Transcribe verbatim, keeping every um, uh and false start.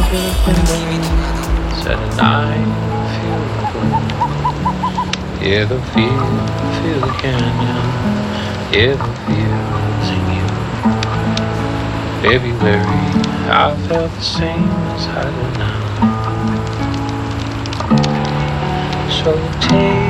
feel the breeze at night, feel the cold. Yeah, the feel, feel the canyon. Yeah, the feel's in you. February, I felt the same as I do now. So take